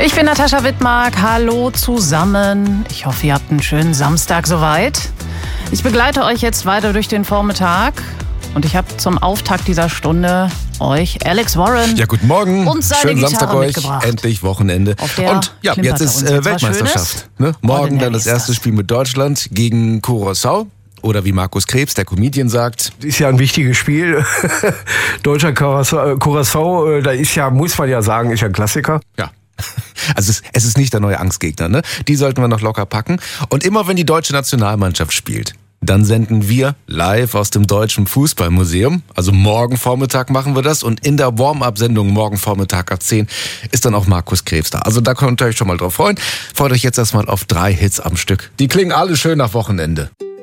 Ich bin Natascha Wittmark. Hallo zusammen. Ich hoffe, ihr habt einen schönen Samstag soweit. Ich begleite euch jetzt weiter durch den Vormittag. Und ich habe zum Auftakt dieser Stunde euch Alex Warren. Ja, guten Morgen. Und seine schönen Gitarre Samstag euch. mitgebracht. Endlich Wochenende. Und ja, jetzt ist Weltmeisterschaft. Ne? Morgen dann das erste Spiel mit Deutschland gegen Curaçao. Oder wie Markus Krebs, der Comedian, sagt. Ist ja ein wichtiges Spiel. Deutscher Curaçao, da ist ja, muss man ja sagen, ist ja ein Klassiker. Ja. Also es ist nicht der neue Angstgegner, ne? Die sollten wir noch locker packen. Und immer wenn die deutsche Nationalmannschaft spielt, dann senden wir live aus dem Deutschen Fußballmuseum. Also morgen Vormittag machen wir das. Und in der Warm-up-Sendung morgen Vormittag ab 10 ist dann auch Markus Krebs da. Also da könnt ihr euch schon mal drauf freuen. Freut euch jetzt erstmal auf 3 Hits am Stück. Die klingen alle schön nach Wochenende.